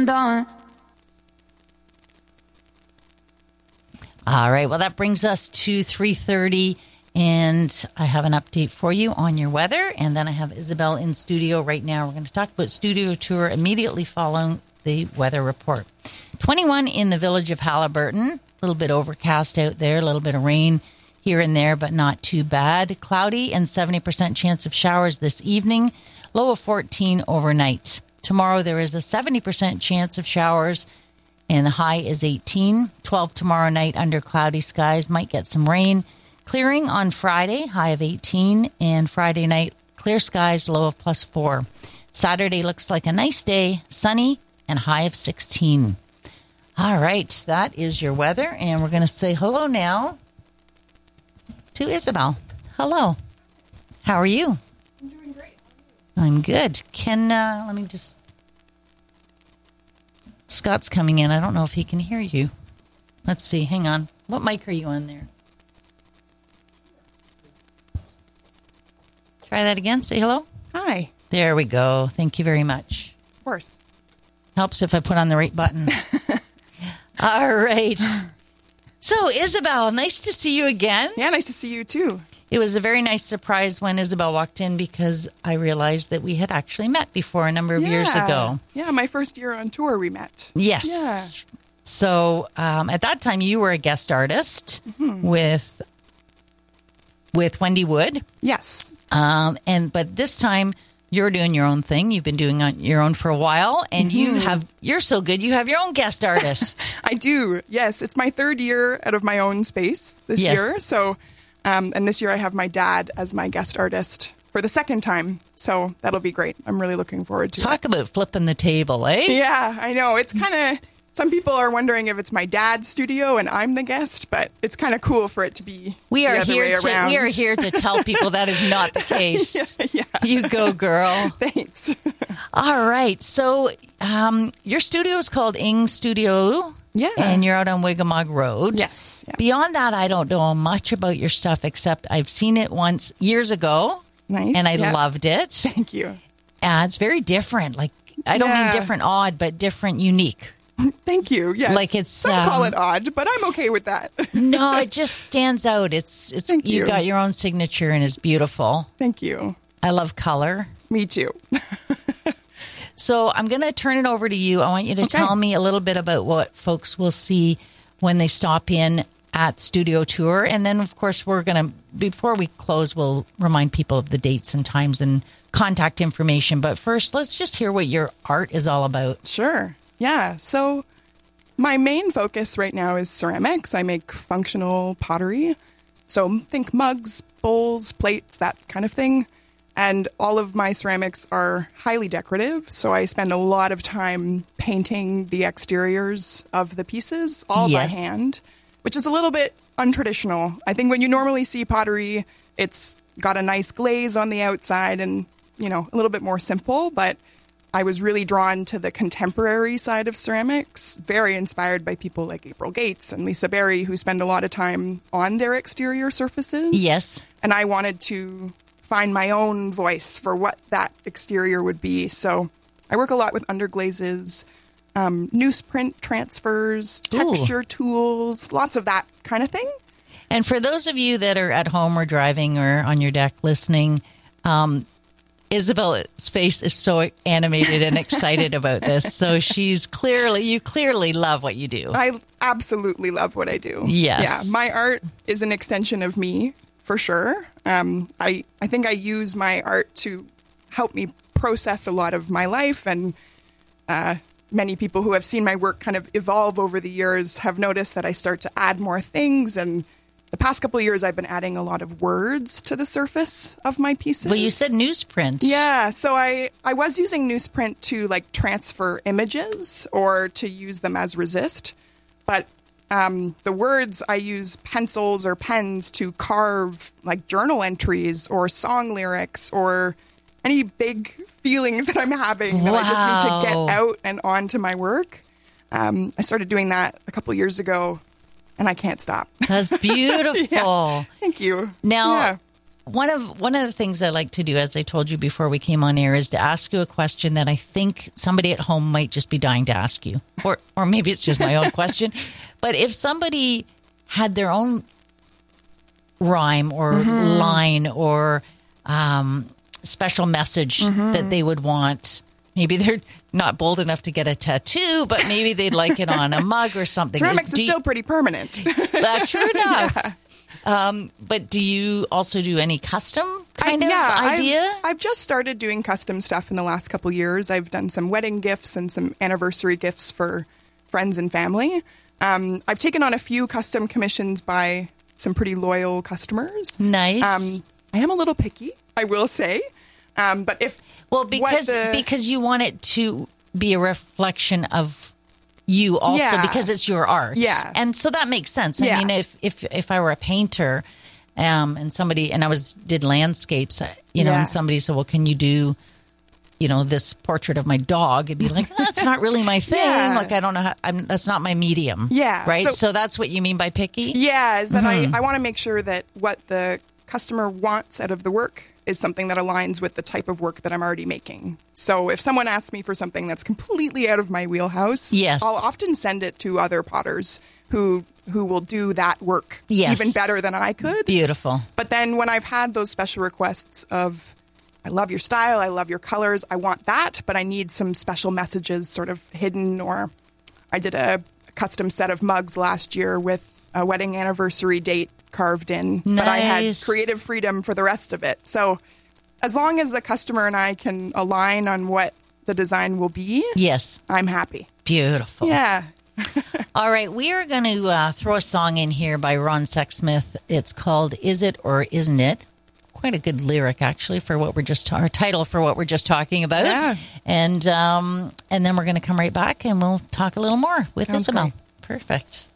done. All right. Well, that brings us to 3:30, and I have an update for you on your weather. And then I have Isabel in studio right now. We're going to talk about studio tour immediately following the weather report. 21 in the village of Haliburton. A little bit overcast out there, a little bit of rain here and there, but not too bad. Cloudy and 70% chance of showers this evening. Low of 14 overnight. Tomorrow there is a 70% chance of showers, and the high is 18. 12 tomorrow night under cloudy skies. Might get some rain. Clearing on Friday, high of 18. And Friday night, clear skies, low of +4. Saturday looks like a nice day, sunny, and high of 16. All right, that is your weather. And we're going to say hello now to Isabel. Hello. How are you? I'm doing great. I'm good. Let me just... Scott's coming in. I don't know if he can hear you. Let's see. Hang on. What mic are you on there? Try that again. Say hello. Hi. There we go. Thank you very much. Of course. Helps if I put on the right button. All right. So, Isabel, nice to see you again. Yeah, nice to see you too. It was a very nice surprise when Isabel walked in because I realized that we had actually met before a number of years ago. Yeah, my first year on tour we met. Yes. Yeah. So at that time you were a guest artist with Wendy Wood. Yes. But this time you're doing your own thing. You've been doing on your own for a while, and you're so good. You have your own guest artist. I do. Yes, it's my third year out of my own space this year. So. And this year I have my dad as my guest artist for the second time. So that'll be great. I'm really looking forward to it. Talk about flipping the table, eh? Yeah, I know. It's kind of, some people are wondering if it's my dad's studio and I'm the guest, but it's kind of cool for it to be we are the other way around. We are here to tell people that is not the case. Yeah. You go, girl. Thanks. All right. So your studio is called Ing Studio. Yeah. And you're out on Wigamog Road. Yes. Yeah. Beyond that, I don't know much about your stuff, except I've seen it once years ago. Nice. And I loved it. Thank you. It's very different. Like, I don't mean different odd, but different unique. Thank you. Yes. Like it's some call it odd, but I'm okay with that. No, it just stands out. It's Thank you. You've got your own signature and it's beautiful. Thank you. I love color. Me too. So I'm going to turn it over to you. I want you to tell me a little bit about what folks will see when they stop in at Studio Tour. And then, of course, we're going to, before we close, we'll remind people of the dates and times and contact information. But first, let's just hear what your art is all about. Sure. Yeah. So my main focus right now is ceramics. I make functional pottery. So think mugs, bowls, plates, that kind of thing. And all of my ceramics are highly decorative, so I spend a lot of time painting the exteriors of the pieces, all by hand, which is a little bit untraditional. I think when you normally see pottery, it's got a nice glaze on the outside and, you know, a little bit more simple, but I was really drawn to the contemporary side of ceramics, very inspired by people like April Gates and Lisa Berry, who spend a lot of time on their exterior surfaces. Yes. And I wanted to find my own voice for what that exterior would be. So I work a lot with underglazes, newsprint transfers, texture tools, lots of that kind of thing. And for those of you that are at home or driving or on your deck listening, Isabel's face is so animated and excited about this. So you clearly love what you do. I absolutely love what I do. Yes. Yeah, my art is an extension of me, for sure. I think I use my art to help me process a lot of my life, and many people who have seen my work kind of evolve over the years have noticed that I start to add more things, and the past couple of years I've been adding a lot of words to the surface of my pieces. Well, you said newsprint. Yeah, so I was using newsprint to like transfer images or to use them as resist, but the words, I use pencils or pens to carve like journal entries or song lyrics or any big feelings that I'm having that I just need to get out and onto my work. I started doing that a couple years ago and I can't stop. That's beautiful. Thank you. Now, one of the things I like to do, as I told you before we came on air, is to ask you a question that I think somebody at home might just be dying to ask you, or maybe it's just my own question. But if somebody had their own rhyme or line or special message that they would want, maybe they're not bold enough to get a tattoo, but maybe they'd like it on a mug or something. Ceramics is still pretty permanent. True enough. Yeah. But do you also do any custom kind of idea? I've just started doing custom stuff in the last couple years. I've done some wedding gifts and some anniversary gifts for friends and family. I've taken on a few custom commissions by some pretty loyal customers. Nice. I am a little picky, I will say. But because you want it to be a reflection of you also, because it's your art. Yeah. And so that makes sense. I mean, if I were a painter and somebody, and did landscapes, and somebody said, well, can you do, this portrait of my dog? It'd be like, that's not really my thing. Yeah. Like, I don't know that's not my medium. Yeah. Right. So that's what you mean by picky? Yeah. Is that I want to make sure that what the customer wants out of the work is something that aligns with the type of work that I'm already making. So if someone asks me for something that's completely out of my wheelhouse, I'll often send it to other potters who will do that work even better than I could. Beautiful. But then when I've had those special requests of, I love your style, I love your colors, I want that, but I need some special messages sort of hidden, or I did a custom set of mugs last year with a wedding anniversary date carved in, but I had creative freedom for the rest of it. So as long as the customer and I can align on what the design will be, I'm happy. Beautiful. Yeah. All right, we are going to throw a song in here by Ron Sexsmith. It's called "Is It or Isn't It?" Quite a good lyric, actually, for what we're just our title for what we're just talking about. Yeah. And then we're going to come right back and we'll talk a little more with Sounds Isabel. great. Perfect.